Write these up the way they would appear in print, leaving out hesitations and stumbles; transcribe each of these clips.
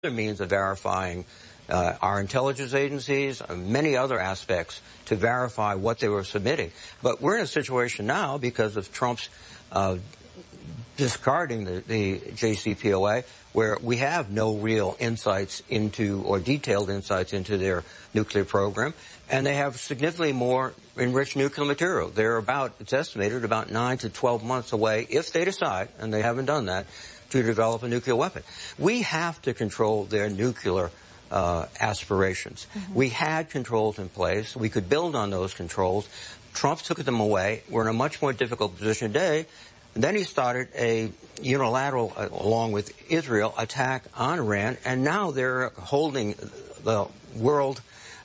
means of verifying our intelligence agencies, many other aspects to verify what they were submitting. But we're in a situation now because of Trump's discarding the JCPOA, where we have no real insights into or detailed insights into their nuclear program, and they have significantly more enriched nuclear material. They're about, it's estimated, about 9 to 12 months away, if they decide, and they haven't done that, to develop a nuclear weapon. We have to control their nuclear aspirations. We had controls in place. We could build on those controls. Trump took them away. We're in a much more difficult position today. And then he started a unilateral, along with Israel, attack on Iran, and now they're holding the world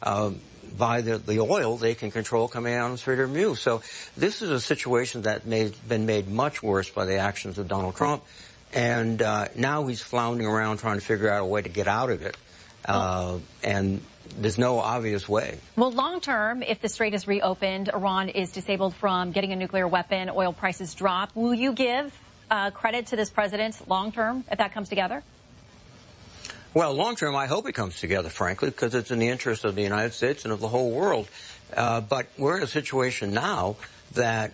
by the oil they can control coming out of the Strait of Hormuz. So this is a situation that been made much worse by the actions of Donald Trump, and now he's floundering around trying to figure out a way to get out of it, and there's no obvious way. Well, long term, if the strait is reopened, Iran is disabled from getting a nuclear weapon, oil prices drop. Will you give credit to this president long term if that comes together? Well, long term, I hope it comes together, frankly, because it's in the interest of the United States and of the whole world. But we're in a situation now that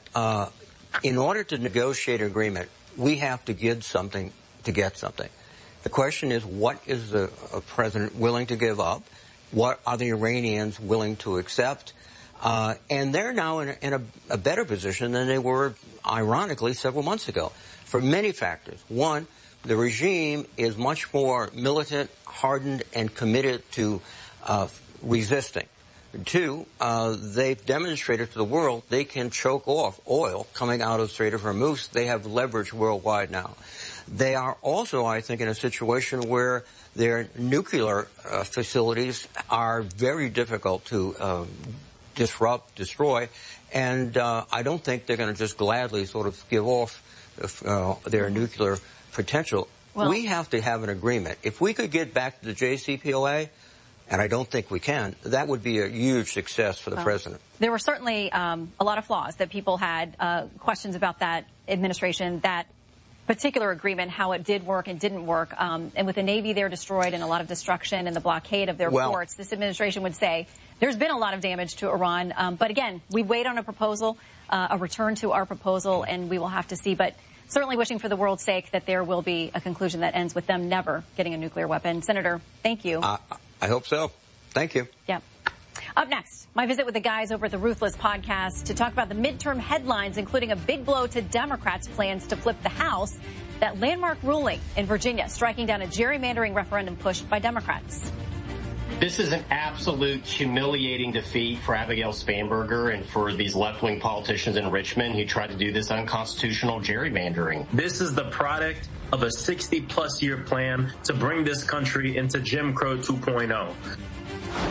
in order to negotiate an agreement, we have to give something to get something. The question is, what is the president willing to give up? What are the Iranians willing to accept? And they're now in a better position than they were, ironically, several months ago, for many factors. One, the regime is much more militant, hardened, and committed to resisting. Two, they've demonstrated to the world they can choke off oil coming out of the Strait of Hormuz. They have leverage worldwide now. They are also, I think, in a situation where their nuclear facilities are very difficult to disrupt, destroy, and I don't think they're going to just gladly sort of give off their nuclear potential. Well, we have to have an agreement. If we could get back to the JCPOA, and I don't think we can, that would be a huge success for the president. There were certainly a lot of flaws that people had questions about that administration, that particular agreement, how it did work and didn't work. And with the Navy there destroyed and a lot of destruction and the blockade of their ports, this administration would say there's been a lot of damage to Iran. But again, we wait on a proposal, a return to our proposal, and we will have to see. But certainly wishing for the world's sake that there will be a conclusion that ends with them never getting a nuclear weapon. Senator, thank you. I hope so. Thank you. Yeah. Up next, my visit with the guys over at the Ruthless podcast to talk about the midterm headlines, including a big blow to Democrats' plans to flip the House, that landmark ruling in Virginia striking down a gerrymandering referendum pushed by Democrats. This is an absolute humiliating defeat for Abigail Spanberger and for these left-wing politicians in Richmond who tried to do this unconstitutional gerrymandering. This is the product of a 60-plus year plan to bring this country into Jim Crow 2.0.